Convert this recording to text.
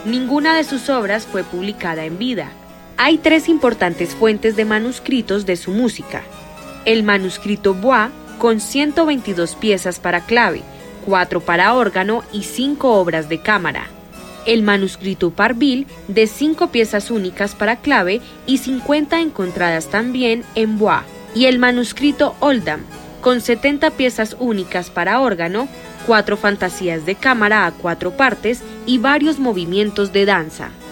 Ninguna de sus obras fue publicada en vida. Hay 3 importantes fuentes de manuscritos de su música. El manuscrito Bois, con 122 piezas para clave, 4 para órgano y 5 obras de cámara. El manuscrito Parville, de 5 piezas únicas para clave y 50 encontradas también en Bois. Y el manuscrito Oldham, con 70 piezas únicas para órgano, 4 fantasías de cámara a 4 partes y varios movimientos de danza.